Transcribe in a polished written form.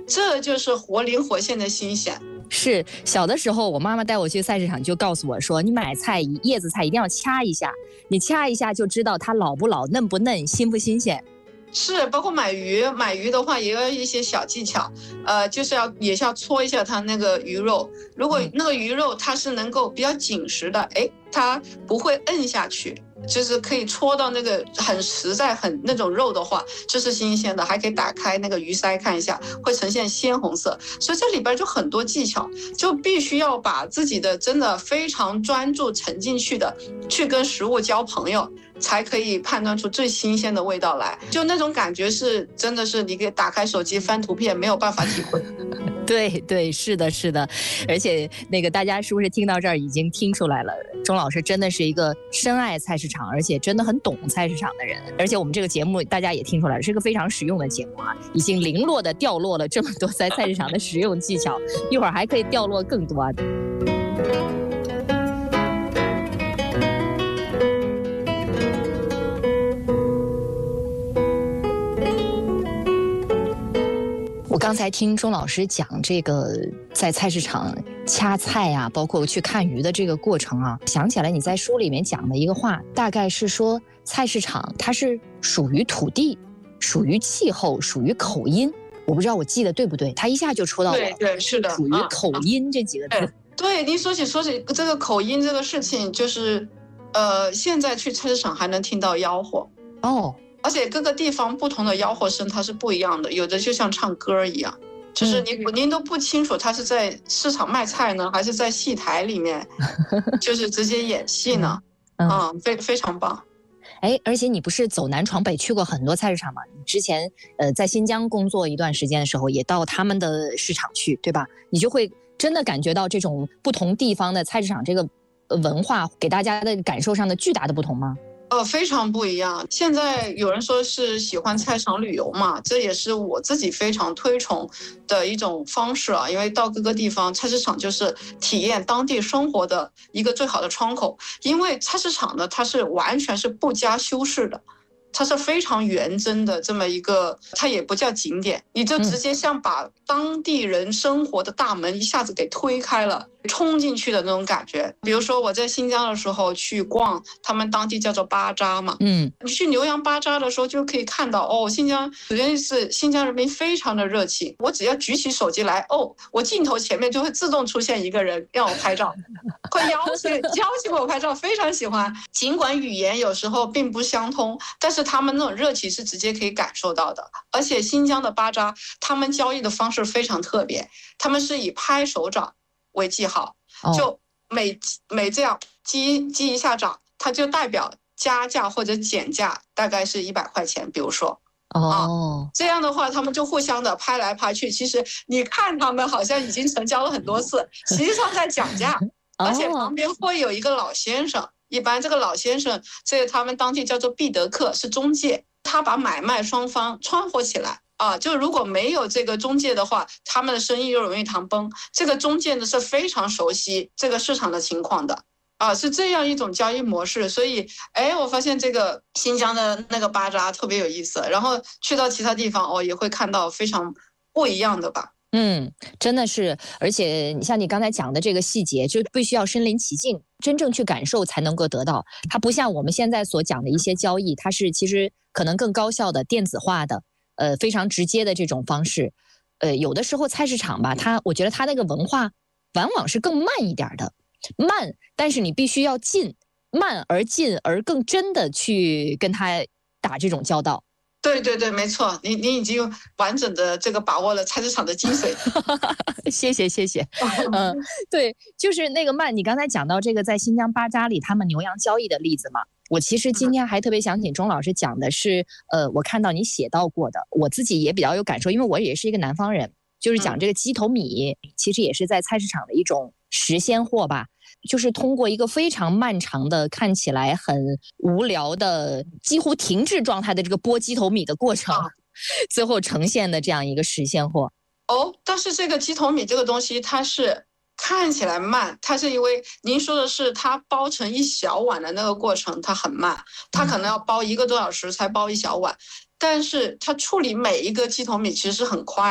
这就是活灵活现的新鲜。 是小的时候，我妈妈带我去菜市场就告诉我说，你买菜叶子菜一定要掐一下，你掐一下就知道它老不老、嫩不嫩、新不新鲜。 是，包括买鱼的话也有一些小技巧，就是也是要搓一下它那个鱼肉，如果那个鱼肉它是能够比较紧实的，它不会摁下去，就是可以戳到那个很实在很那种肉的话，这是新鲜的，还可以打开那个鱼鳃看一下，会呈现鲜红色。所以这里边就很多技巧，就必须要把自己的真的非常专注沉进去的去跟食物交朋友，才可以判断出最新鲜的味道来。就那种感觉是真的是你可以打开手机翻图片没有办法体会。 对，是的，而且那个大家是不是听到这儿已经听出来了，钟老师真的是一个深爱菜市场，而且真的很懂菜市场的人。而且我们这个节目大家也听出来了，是一个非常实用的节目啊，已经零落的掉落了这么多在菜市场的实用技巧，一会儿还可以掉落更多。我刚才听钟老师讲这个在菜市场掐菜啊，包括去看鱼的这个过程啊，想起来你在书里面讲的一个话，大概是说菜市场它是属于土地，属于气候，属于口音。我不知道我记得对不对，他一下就戳到我了。 对，是的， 属于口音这几个字。 对，您说起这个口音这个事情，就是现在去菜市场还能听到吆喝哦。 而且各个地方不同的吆喝声它是不一样的，有的就像唱歌一样，就是您都不清楚他是在市场卖菜呢，还是在戏台里面就是直接演戏呢。非常棒。 而且你不是走南闯北去过很多菜市场吗？你之前在新疆工作一段时间的时候，也到他们的市场去，对吧？你就会真的感觉到这种不同地方的菜市场这个文化给大家的感受上的巨大的不同吗？ 非常不一样。现在有人说是喜欢菜场旅游嘛，这也是我自己非常推崇的一种方式啊。因为到各个地方，菜市场就是体验当地生活的一个最好的窗口。因为菜市场呢，它是完全是不加修饰的，它是非常原真的这么一个，它也不叫景点，你就直接像把当地人生活的大门一下子给推开了，冲进去的那种感觉。比如说我在新疆的时候去逛他们当地叫做巴扎嘛，你去牛羊巴扎的时候就可以看到新疆首先是新疆人民非常的热情，我只要举起手机来我镜头前面就会自动出现一个人让我拍照，会邀请我拍照，非常喜欢。尽管语言有时候并不相通，但是他们那种热情是直接可以感受到的。而且新疆的巴扎他们交易的方式非常特别，他们是以拍手掌为记号，就每这样击一下掌，它就代表加价或者减价，大概是100块钱，比如说。这样的话他们就互相的拍来拍去，其实你看他们好像已经成交了很多次，实际上在讲价。而且旁边会有一个老先生，一般这个老先生这个他们当地叫做毕德克，是中介，他把买卖双方串合起来就如果没有这个中介的话，他们的生意又容易谈崩。这个中介呢是非常熟悉这个市场的情况的是这样一种交易模式。所以我发现这个新疆的那个巴扎特别有意思，然后去到其他地方也会看到非常不一样的吧。 真的是，而且像你刚才讲的这个细节，就必须要身临其境，真正去感受才能够得到。它不像我们现在所讲的一些交易，它是其实可能更高效的电子化的，非常直接的这种方式。有的时候菜市场吧，我觉得它那个文化往往是更慢一点的，慢，但是你必须要近，慢而近而更真的去跟它打这种交道。 对，没错，你已经完整的这个把握了菜市场的精髓。 谢谢。对，就是那个慢，你刚才讲到这个在新疆巴扎里他们牛羊交易的例子嘛，我其实今天还特别想请钟老师讲的是，我看到你写到过的，我自己也比较有感受，因为我也是一个南方人，就是讲这个鸡头米，其实也是在菜市场的一种实鲜货吧。就是通过一个非常漫长的看起来很无聊的几乎停滞状态的这个剥鸡头米的过程，最后呈现的这样一个实现货。 但是这个鸡头米这个东西它是看起来慢，它是因为您说的是它包成一小碗的那个过程它很慢，它可能要包1个多小时才包一小碗，但是它处理每一个鸡头米其实是很快